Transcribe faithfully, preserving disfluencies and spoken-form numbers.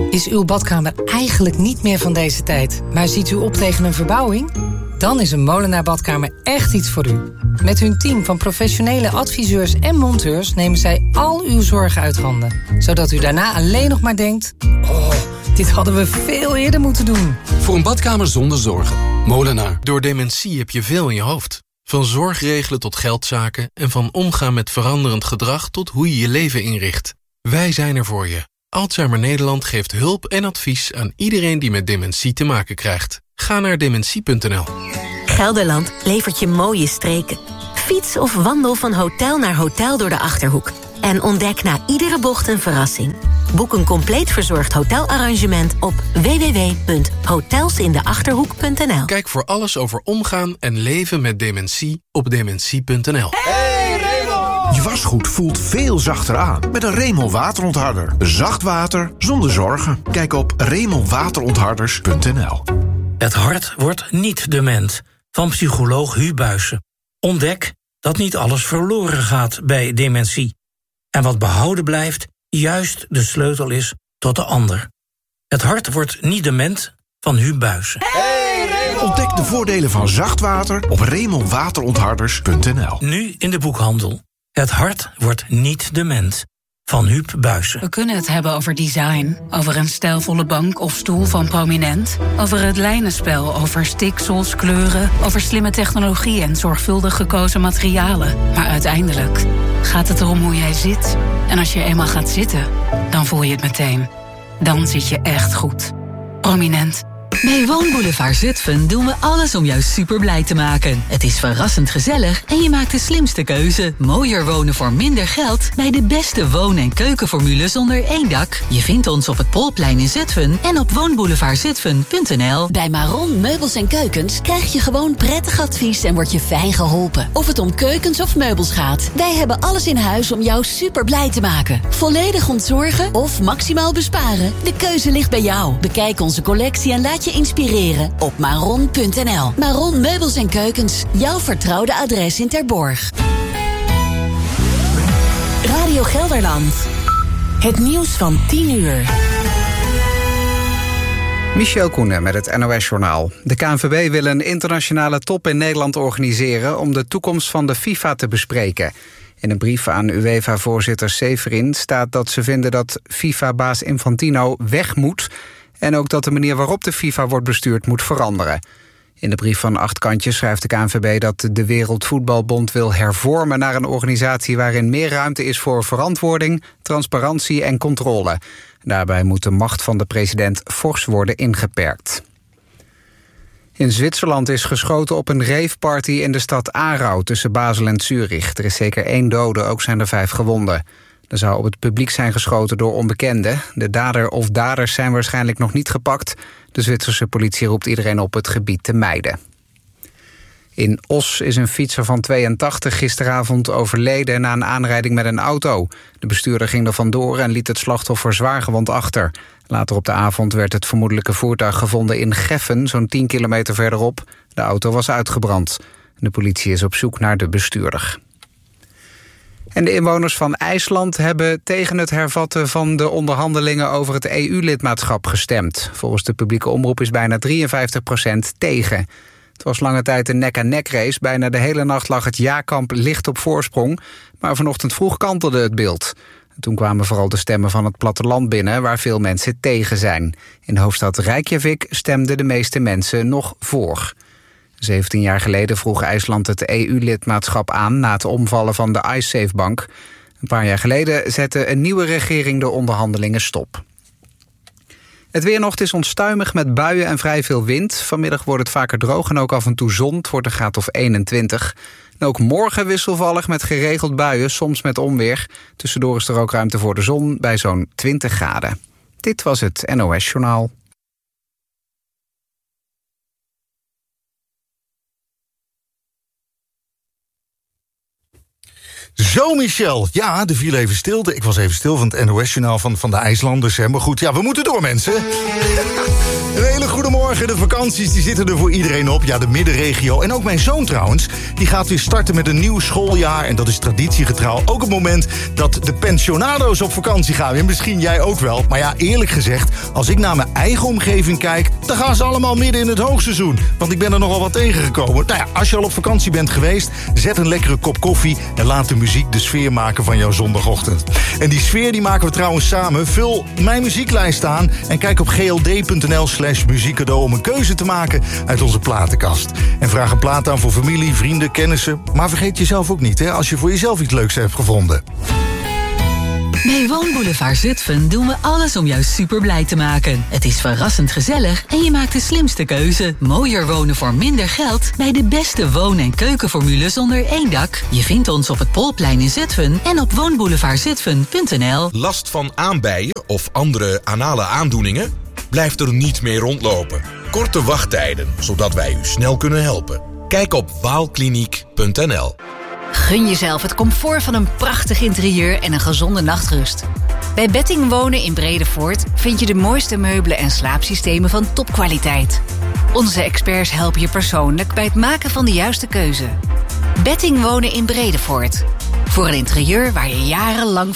Is uw badkamer eigenlijk niet meer van deze tijd, maar ziet u op tegen een verbouwing? Dan is een Molenaar Badkamer echt iets voor u. Met hun team van professionele adviseurs en monteurs nemen zij al uw zorgen uit handen. Zodat u daarna alleen nog maar denkt: oh, dit hadden we veel eerder moeten doen. Voor een badkamer zonder zorgen. Molenaar. Door dementie heb je veel in je hoofd. Van zorgregelen tot geldzaken en van omgaan met veranderend gedrag tot hoe je je leven inricht. Wij zijn er voor je. Alzheimer Nederland geeft hulp en advies aan iedereen die met dementie te maken krijgt. Ga naar dementie punt n l. Gelderland levert je mooie streken. Fiets of wandel van hotel naar hotel door de Achterhoek. En ontdek na iedere bocht een verrassing. Boek een compleet verzorgd hotelarrangement op w w w punt hotels in de achterhoek punt n l. Kijk voor alles over omgaan en leven met dementie op dementie punt n l. Hey Raymond! Je wasgoed voelt veel zachter aan met een Raymond waterontharder. Zacht water zonder zorgen. Kijk op raymond waterontharders punt n l. Het hart wordt niet dement. Van psycholoog Hu Buijsen. Ontdek dat niet alles verloren gaat bij dementie. En wat behouden blijft, juist de sleutel is tot de ander. Het hart wordt niet dement van Hu Buijsen. Hey, ontdek de voordelen van zacht water op raymond waterontharders punt n l. Nu in de boekhandel. Het hart wordt niet dement. Van Huub Buijsen. We kunnen het hebben over design, over een stijlvolle bank of stoel van Prominent, over het lijnenspel, over stiksels, kleuren, over slimme technologie en zorgvuldig gekozen materialen. Maar uiteindelijk gaat het erom hoe jij zit. En als je eenmaal gaat zitten, dan voel je het meteen. Dan zit je echt goed. Prominent. Bij Woonboulevard Zutphen doen we alles om jou super blij te maken. Het is verrassend gezellig en je maakt de slimste keuze. Mooier wonen voor minder geld bij de beste woon- en keukenformules onder één dak. Je vindt ons op het Polplein in Zutphen en op woonboulevard zutphen punt n l. Bij Maron Meubels en Keukens krijg je gewoon prettig advies en word je fijn geholpen. Of het om keukens of meubels gaat. Wij hebben alles in huis om jou super blij te maken. Volledig ontzorgen of maximaal besparen? De keuze ligt bij jou. Bekijk onze collectie en laat je inspireren op maron punt n l. Maron Meubels en Keukens, jouw vertrouwde adres in Terborg. Radio Gelderland. Het nieuws van tien uur. Michel Koenen met het N O S-journaal. De K N V B wil een internationale top in Nederland organiseren om de toekomst van de FIFA te bespreken. In een brief aan UEFA-voorzitter Seferin staat dat ze vinden dat FIFA-baas Infantino weg moet en ook dat de manier waarop de FIFA wordt bestuurd moet veranderen. In de brief van acht kantjes schrijft de K N V B dat de Wereldvoetbalbond wil hervormen naar een organisatie waarin meer ruimte is voor verantwoording, transparantie en controle. Daarbij moet de macht van de president fors worden ingeperkt. In Zwitserland is geschoten op een raveparty in de stad Aarau tussen Basel en Zurich. Er is zeker één dode, ook zijn er vijf gewonden. Er zou op het publiek zijn geschoten door onbekenden. De dader of daders zijn waarschijnlijk nog niet gepakt. De Zwitserse politie roept iedereen op het gebied te mijden. In Os is een fietser van tweeëntachtig gisteravond overleden na een aanrijding met een auto. De bestuurder ging er vandoor en liet het slachtoffer zwaargewond achter. Later op de avond werd het vermoedelijke voertuig gevonden in Geffen, zo'n tien kilometer verderop. De auto was uitgebrand. De politie is op zoek naar de bestuurder. En de inwoners van IJsland hebben tegen het hervatten van de onderhandelingen over het E U-lidmaatschap gestemd. Volgens de publieke omroep is bijna drieënvijftig procent tegen. Het was lange tijd een nek-aan-nek race. Bijna de hele nacht lag het ja-kamp licht op voorsprong. Maar vanochtend vroeg kantelde het beeld. En toen kwamen vooral de stemmen van het platteland binnen, waar veel mensen tegen zijn. In de hoofdstad Reykjavik stemden de meeste mensen nog voor. zeventien jaar geleden vroeg IJsland het E U-lidmaatschap aan na het omvallen van de Icesave-bank. Een paar jaar geleden zette een nieuwe regering de onderhandelingen stop. Het weer nog is onstuimig met buien en vrij veel wind. Vanmiddag wordt het vaker droog en ook af en toe zon. Het wordt een graad of eenentwintig. En ook morgen wisselvallig met geregeld buien, soms met onweer. Tussendoor is er ook ruimte voor de zon bij zo'n twintig graden. Dit was het N O S-journaal. Zo, Michel. Ja, er viel even stilte. Ik was even stil van het N O S-journaal van, van de IJslanders. Hè. Maar goed, ja, we moeten door, mensen. Een hele goede morgen. De vakanties die zitten er voor iedereen op. Ja, de middenregio. En ook mijn zoon trouwens. Die gaat weer starten met een nieuw schooljaar. En dat is traditiegetrouw ook het moment dat de pensionado's op vakantie gaan. En misschien jij ook wel. Maar ja, eerlijk gezegd, als ik naar mijn eigen omgeving kijk, dan gaan ze allemaal midden in het hoogseizoen. Want ik ben er nogal wat tegengekomen. Nou ja, als je al op vakantie bent geweest, zet een lekkere kop koffie en laat de muziek de sfeer maken van jouw zondagochtend. En die sfeer die maken we trouwens samen. Vul mijn muzieklijst aan en kijk op gld.nl slash muziekcadeau om een keuze te maken uit onze platenkast. En vraag een plaat aan voor familie, vrienden, kennissen. Maar vergeet jezelf ook niet, hè, als je voor jezelf iets leuks hebt gevonden. Bij Woonboulevard Zutphen doen we alles om jou super blij te maken. Het is verrassend gezellig en je maakt de slimste keuze. Mooier wonen voor minder geld bij de beste woon- en keukenformules onder één dak. Je vindt ons op het Polplein in Zutphen en op woonboulevard zutphen punt n l. Last van aanbijen of andere anale aandoeningen? Blijf er niet meer rondlopen. Korte wachttijden, zodat wij u snel kunnen helpen. Kijk op waalkliniek punt n l. Gun jezelf het comfort van een prachtig interieur en een gezonde nachtrust. Bij Betting Wonen in Bredevoort vind je de mooiste meubelen en slaapsystemen van topkwaliteit. Onze experts helpen je persoonlijk bij het maken van de juiste keuze. Betting Wonen in Bredevoort. Voor een interieur waar je jarenlang